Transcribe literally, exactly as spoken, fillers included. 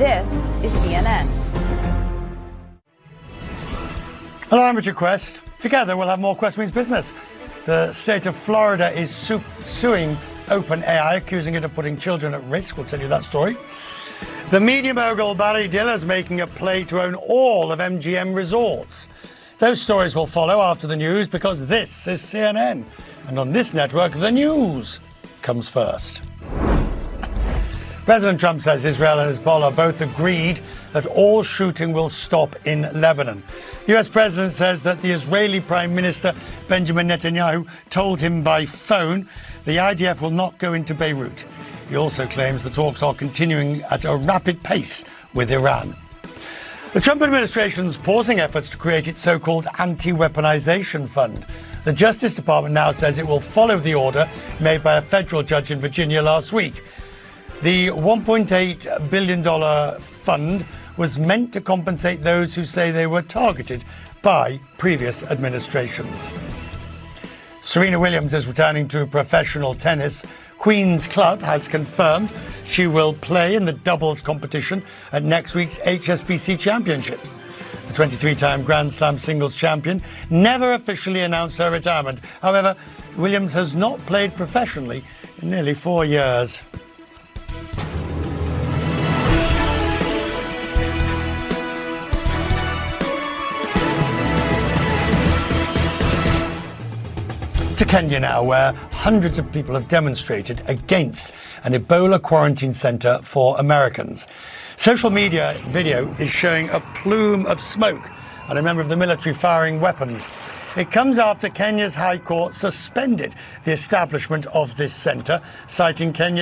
This is C N N. Hello, I'm Richard Quest. Together we'll have more Quest Means Business. The state of Florida is su- suing OpenAI, accusing it of putting children at risk. We'll tell you that story. The media mogul Barry Diller is making a play to own all of M G M Resorts. Those stories will follow after the news, because this is C N N. And on this network, the news comes first. President Trump says Israel and Hezbollah both agreed that all shooting will stop in Lebanon. The U S president says that the Israeli Prime Minister Benjamin Netanyahu told him by phone the I D F will not go into Beirut. He also claims the talks are continuing at a rapid pace with Iran. The Trump administration's pausing efforts to create its so-called anti-weaponization fund. The Justice Department now says it will follow the order made by a federal judge in Virginia last week. The one point eight billion dollars fund was meant to compensate those who say they were targeted by previous administrations. Serena Williams is returning to professional tennis. Queen's Club has confirmed she will play in the doubles competition at next week's H S B C Championships. The twenty-three-time Grand Slam singles champion never officially announced her retirement. However, Williams has not played professionally in nearly four years. To Kenya now, where hundreds of people have demonstrated against an Ebola quarantine centre for Americans. Social media video is showing a plume of smoke and a member of the military firing weapons. It comes after Kenya's High Court suspended the establishment of this centre, citing Kenya's